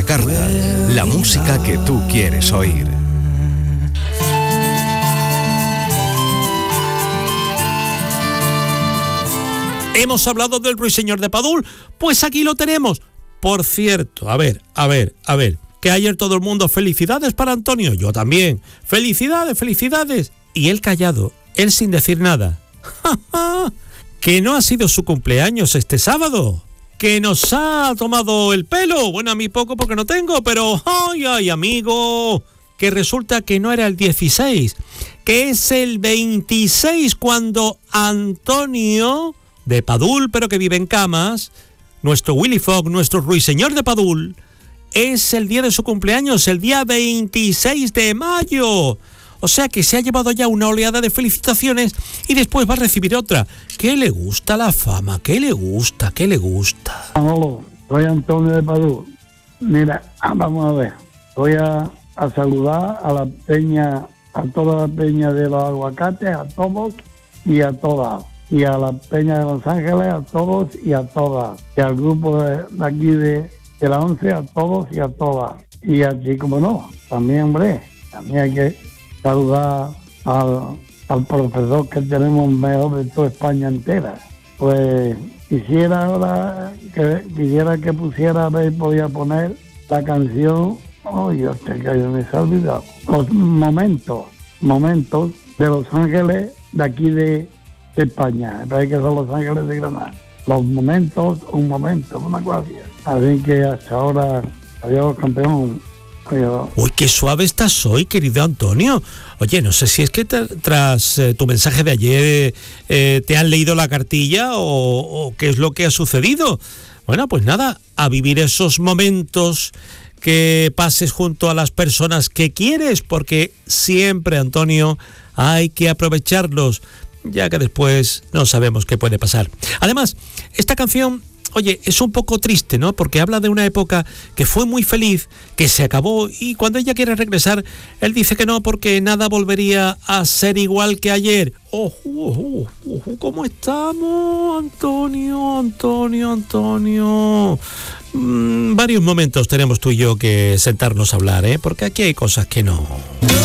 la carta, la música que tú quieres oír. Hemos hablado del Ruiseñor de Padul, pues aquí lo tenemos. Por cierto, a ver, que ayer todo el mundo, felicidades para Antonio, yo también, felicidades, y él callado, él sin decir nada. Que no ha sido su cumpleaños este sábado, que nos ha tomado el pelo, bueno, a mí poco porque no tengo, pero ay, amigo, que resulta que no era el 16, que es el 26 cuando Antonio de Padul, pero que vive en Camas, nuestro Willy Fogg, nuestro Ruiseñor de Padul, es el día de su cumpleaños, el día 26 de mayo. O sea que se ha llevado ya una oleada de felicitaciones y después va a recibir otra. ¿Qué le gusta la fama? ¿Qué le gusta? Hola, soy Antonio de Padul. Mira, vamos a ver. Voy a saludar a la peña, a toda la peña de los aguacates, a todos y a todas. Y a la peña de Los Ángeles, a todos y a todas. Y al grupo de aquí de la 11, a todos y a todas. Y así como no, también, hombre, también hay que saludar al profesor que tenemos mejor de toda España entera. Pues quisiera ahora que pusiera, a ver, podía poner la canción, que me se ha olvidado, los momentos de Los Ángeles de aquí de España, me parece que son Los Ángeles de Granada. Los momentos, una cuadrilla. Así que hasta ahora, adiós, campeón. Adiós. Uy, qué suave estás hoy, querido Antonio. Oye, no sé si es que tras tu mensaje de ayer te han leído la cartilla o qué es lo que ha sucedido. Bueno, pues nada, a vivir esos momentos, que pases junto a las personas que quieres, porque siempre, Antonio, hay que aprovecharlos, ya que después no sabemos qué puede pasar. Además, esta canción, oye, es un poco triste, ¿no? Porque habla de una época que fue muy feliz, que se acabó, y cuando ella quiere regresar, él dice que no, porque nada volvería a ser igual que ayer. ¿Cómo estamos, Antonio? Varios momentos tenemos tú y yo que sentarnos a hablar, porque aquí hay cosas que no...